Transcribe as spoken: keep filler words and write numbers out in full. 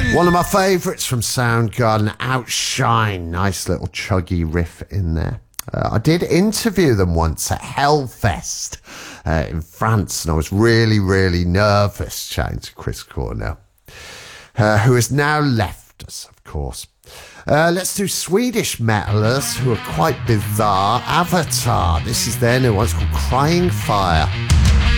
One of my favourites from Soundgarden, Outshine. Nice little chuggy riff in there. Uh, I did interview them once at Hellfest uh, in France, and I was really, really nervous chatting to Chris Cornell, uh, who has now left us, of course. Uh, let's do Swedish metalers who are quite bizarre. Avatar. This is their new one. It's called Crying Fire.